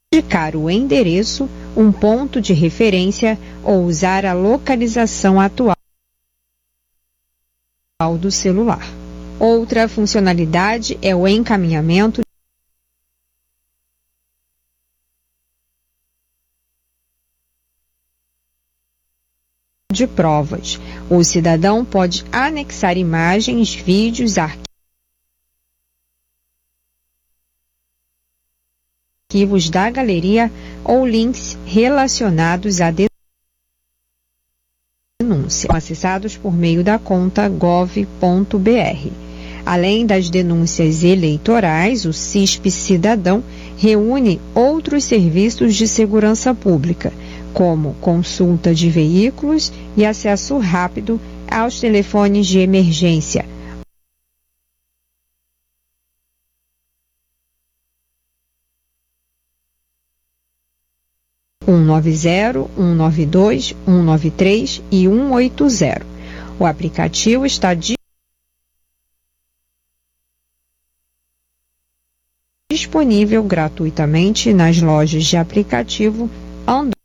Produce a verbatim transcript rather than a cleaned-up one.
indicar o endereço, um ponto de referência ou usar a localização atual do celular. Outra funcionalidade é o encaminhamento de provas. O cidadão pode anexar imagens, vídeos, arquivos da galeria ou links relacionados à denúncia, acessados por meio da conta gov ponto br. Além das denúncias eleitorais, o CISP Cidadão reúne outros serviços de segurança pública, como consulta de veículos e acesso rápido aos telefones de emergência. um nove zero, um nove dois, um nove três e um oito zero. O aplicativo está disponível gratuitamente nas lojas de aplicativo Android.